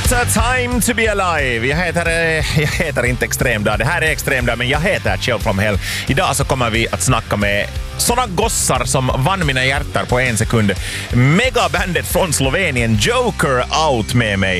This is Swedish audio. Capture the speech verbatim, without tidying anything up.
What a time to be alive. Jag heter, jag heter inte Extremdag. Det här är Extremdag, men jag heter Kjell from Hell. Idag så kommer vi att snacka med såna gossar som vann mina hjärtan på en sekund. Megabandet från Slovenien, Joker Out med mig.